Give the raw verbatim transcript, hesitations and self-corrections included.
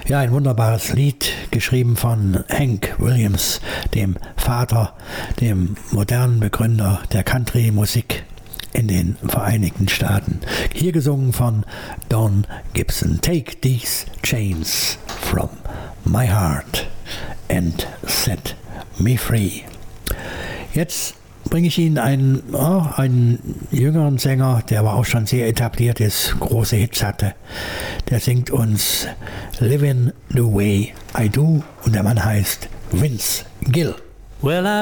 Ja, ein wunderbares Lied, geschrieben von Hank Williams, dem Vater, dem modernen Begründer der Country-Musik in den Vereinigten Staaten. Hier gesungen von Don Gibson. Take these chains from my heart and set me free. Jetzt bringe ich Ihnen einen, oh, einen jüngeren Sänger, der aber auch schon sehr etabliert ist, große Hits hatte. Der singt uns Living the Way I Do und der Mann heißt Vince Gill. Well, I